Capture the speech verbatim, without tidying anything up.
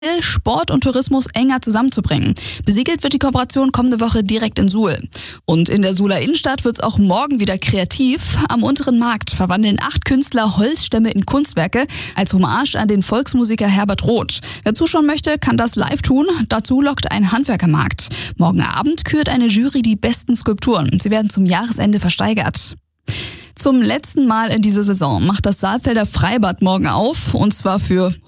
Sport und Tourismus enger zusammenzubringen. Besiegelt wird die Kooperation kommende Woche direkt in Suhl. Und in der Suhler Innenstadt wird es auch morgen wieder kreativ. Am unteren Markt verwandeln acht Künstler Holzstämme in Kunstwerke als Hommage an den Volksmusiker Herbert Roth. Wer zuschauen möchte, kann das live tun. Dazu lockt ein Handwerkermarkt. Morgen Abend kürt eine Jury die besten Skulpturen. Sie werden zum Jahresende versteigert. Zum letzten Mal in dieser Saison macht das Saalfelder Freibad morgen auf, und zwar für